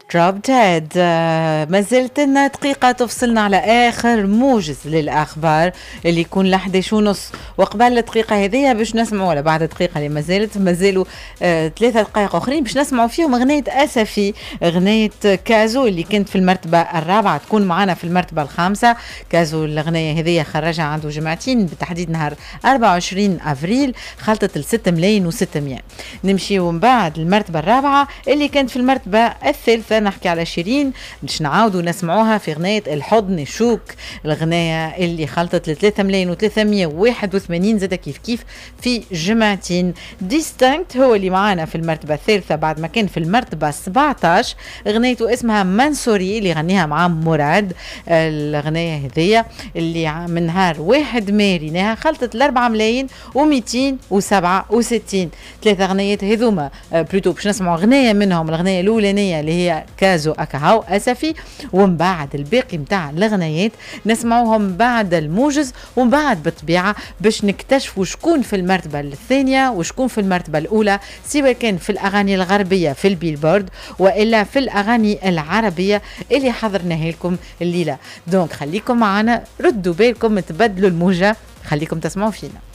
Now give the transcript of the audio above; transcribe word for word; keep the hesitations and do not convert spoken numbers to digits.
دروب ديد. ما زلت لنا دقيقة تفصلنا على آخر موجز للأخبار اللي يكون لحداش ونص، وقبل الدقيقة هذه باش نسمعوا، ولا بعد الدقيقة اللي ما زالت ما زالوا آه ثلاثة دقائق أخرين باش نسمعوا فيهم أغنية أسفي، أغنية كازو اللي كانت في المرتبة الرابعة تكون معنا في المرتبة الخامسة. كازو الأغنية هذه خرجها عنده جمعتين بالتحديد نهار أربعة وعشرين أفريل، خلطت الستة ملايين وستمية. نمشي ومن بعد المرتبة الرابعة اللي كانت في المرتبة الثالثة نحكي على شيرين، باش نعاودوا نسمعوها في أغنية الحضن شوك، الأغنية اللي خلطت لثلاثة ملايين وثلاثمية وواحد وثمانين زادة كيف كيف في جمعتين. ديستانكت هو اللي معانا في المرتبة الثالثة بعد ما كان في المرتبة سبعة عشر، أغنيته اسمها منصوري اللي غنيها مع مراد. الأغنية هذية اللي من نهار واحد ماريناها خلطت الأربعة ملايين ومئتين وسبعة وستين. ثلاثة أغنيات هذوما بلوتو باش نسمعوا أغنية منهم، الأغنية الأولانية اللي هي كازو أكاهو أسفي، ومن بعد الباقي متاع الأغنيات نسمعوهم بعد الموجز، ومن بعد بالطبيعة باش نكتشفوا شكون في المرتبة الثانية وشكون في المرتبة الأولى، سواء كان في الأغاني الغربية في البيلبورد وإلا في الأغاني العربية اللي حضرناها لكم الليلة. دونك خليكم معنا، ردوا بالكم، تبدلوا الموجة، خليكم تسمعوا فينا.